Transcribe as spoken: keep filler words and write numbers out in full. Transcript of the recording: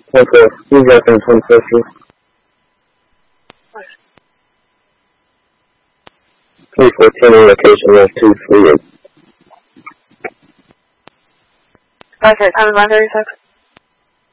one four. Use reference one four two. three fourteen in location left two three eight. Okay, time is nine thirty-six.